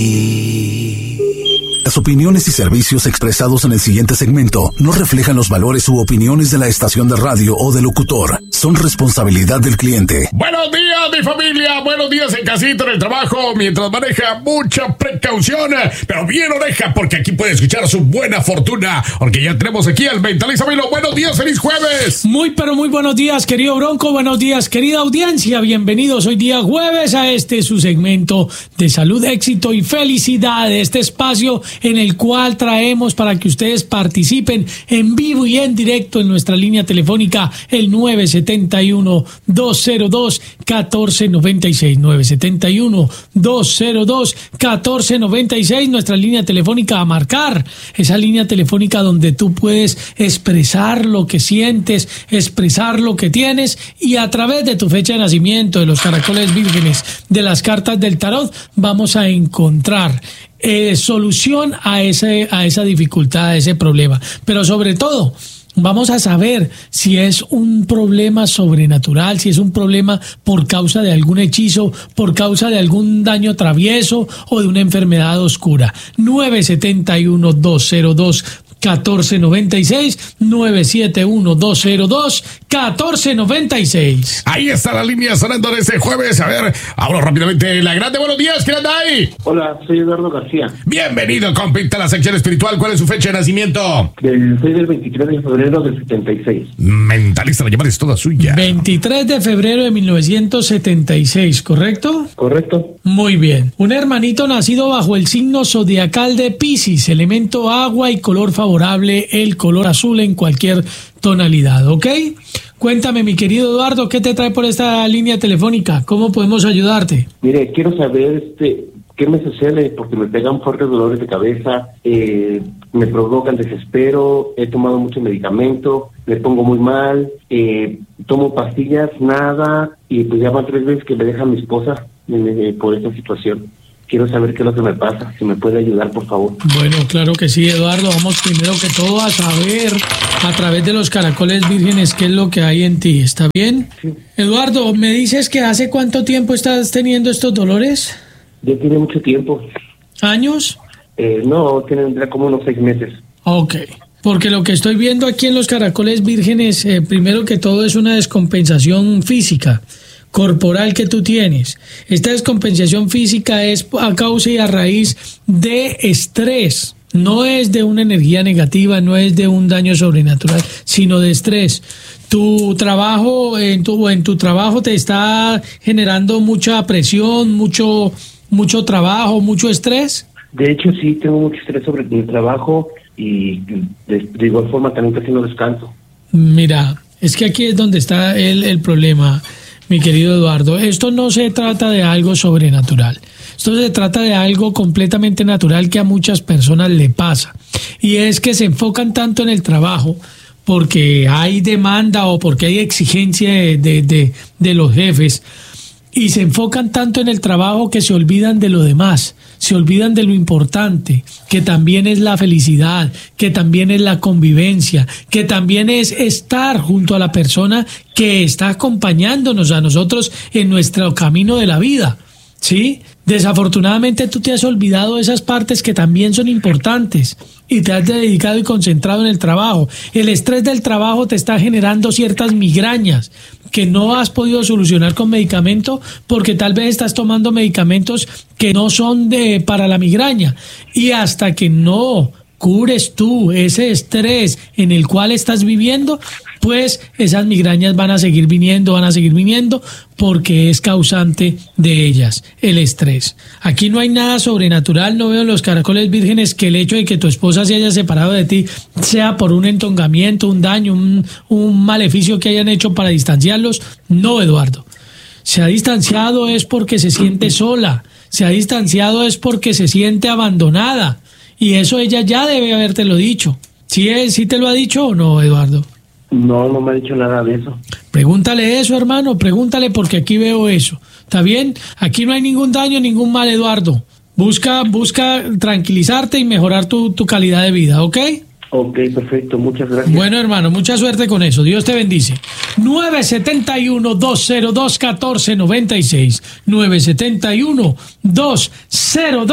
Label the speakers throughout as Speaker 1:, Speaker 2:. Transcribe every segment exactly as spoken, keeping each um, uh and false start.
Speaker 1: Las opiniones y servicios expresados en el siguiente segmento no reflejan los valores u opiniones de la estación de radio o del locutor. Son responsabilidad del cliente.
Speaker 2: Buenos días, mi familia. Buenos días en casita, en el trabajo, mientras maneja. Mucha precaución, pero bien oreja, porque aquí puede escuchar su buena fortuna, porque ya tenemos aquí al Mentalízamelo. Buenos días, feliz jueves.
Speaker 3: Muy, pero muy buenos días, querido Bronco. Buenos días, querida audiencia. Bienvenidos hoy día jueves a este su segmento de salud, éxito y felicidad. Este espacio en el cual traemos para que ustedes participen en vivo y en directo en nuestra línea telefónica, el nueve siete uno, dos cero dos, uno cuatro nueve seis, nueve siete uno, dos cero dos, uno cuatro nueve seis, nuestra línea telefónica a marcar, esa línea telefónica donde tú puedes expresar lo que sientes, expresar lo que tienes, y a través de tu fecha de nacimiento, de los caracoles vírgenes, de las cartas del tarot, vamos a encontrar Eh, solución a ese a esa dificultad, a ese problema. Pero sobre todo, vamos a saber si es un problema sobrenatural, si es un problema por causa de algún hechizo, por causa de algún daño travieso o de una enfermedad oscura. nueve siete uno, dos cero dos, uno cuatro nueve seis, nueve siete uno, dos cero dos, uno cuatro nueve seis.
Speaker 2: Ahí está la línea sonando de este jueves. A ver, hablo rápidamente. La grande, buenos días, ¿quién anda ahí?
Speaker 4: Hola, soy Eduardo García.
Speaker 2: Bienvenido, compita, a la sección espiritual. ¿Cuál es su fecha de nacimiento?
Speaker 4: Del, soy del veintitrés de febrero del setenta y seis.
Speaker 2: Mentalista, la llamada es toda suya.
Speaker 3: veintitrés de febrero de mil novecientos setenta y seis, ¿correcto?
Speaker 4: Correcto.
Speaker 3: Muy bien. Un hermanito nacido bajo el signo zodiacal de Piscis, elemento agua y color favorable, el color azul en cualquier tonalidad, ¿ok? Cuéntame, mi querido Eduardo, ¿qué te trae por esta línea telefónica? ¿Cómo podemos ayudarte?
Speaker 4: Mire, quiero saber este qué me sucede, porque me pegan fuertes dolores de cabeza, eh, me provocan desespero, he tomado mucho medicamento, me pongo muy mal, eh, tomo pastillas, nada, y pues ya van tres veces que me deja mi esposa eh, por esta situación. Quiero saber qué es lo que me pasa, si me puede ayudar, por favor.
Speaker 3: Bueno, claro que sí, Eduardo. Vamos primero que todo a saber a través de los caracoles vírgenes qué es lo que hay en ti, ¿está bien?
Speaker 4: Sí.
Speaker 3: Eduardo, ¿me dices que hace cuánto tiempo estás teniendo estos dolores?
Speaker 4: Ya tiene mucho tiempo.
Speaker 3: ¿Años?
Speaker 4: Eh, no, tendrá como unos seis meses.
Speaker 3: Ok. Porque lo que estoy viendo aquí en los caracoles vírgenes, eh, primero que todo es una descompensación física, corporal que tú tienes. Esta descompensación física es a causa y a raíz de estrés. No es de una energía negativa, no es de un daño sobrenatural, sino de estrés. Tu trabajo, en tu, en tu trabajo te está generando mucha presión, mucho, mucho trabajo, mucho estrés.
Speaker 4: De hecho, sí, tengo mucho estrés sobre mi trabajo y de, de igual forma también casi no descanso.
Speaker 3: Mira, es que aquí es donde está el, el problema, mi querido Eduardo. Esto no se trata de algo sobrenatural. Esto se trata de algo completamente natural que a muchas personas le pasa. Y es que se enfocan tanto en el trabajo porque hay demanda o porque hay exigencia de, de, de, de los jefes. Y se enfocan tanto en el trabajo que se olvidan de lo demás, se olvidan de lo importante, que también es la felicidad, que también es la convivencia, que también es estar junto a la persona que está acompañándonos a nosotros en nuestro camino de la vida, ¿sí? Desafortunadamente tú te has olvidado de esas partes que también son importantes y te has dedicado y concentrado en el trabajo. El estrés del trabajo te está generando ciertas migrañas que no has podido solucionar con medicamento porque tal vez estás tomando medicamentos que no son de para la migraña, y hasta que no cures tú ese estrés en el cual estás viviendo, pues esas migrañas van a seguir viniendo, van a seguir viniendo porque es causante de ellas, el estrés. Aquí no hay nada sobrenatural, no veo en los caracoles vírgenes que el hecho de que tu esposa se haya separado de ti sea por un entongamiento, un daño, un, un maleficio que hayan hecho para distanciarlos. No, Eduardo. Se ha distanciado es porque se siente sola, se ha distanciado es porque se siente abandonada, y eso ella ya debe habértelo dicho. ¿Sí, sí te lo ha dicho o no, Eduardo?
Speaker 4: No, no me ha dicho nada de eso.
Speaker 3: Pregúntale eso, hermano, pregúntale, porque aquí veo eso. ¿Está bien? Aquí no hay ningún daño, ningún mal, Eduardo. Busca, busca tranquilizarte y mejorar tu, tu calidad de vida, ¿ok?
Speaker 4: Ok, perfecto, muchas gracias.
Speaker 3: Bueno, hermano, mucha suerte con eso. Dios te bendice. nueve siete uno, dos cero dos, uno cuatro nueve seis. nueve siete uno, dos cero dos,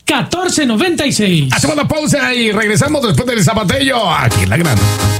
Speaker 3: catorce noventa y seis.
Speaker 2: Hacemos la pausa y regresamos después del zapatillo aquí en La Gran.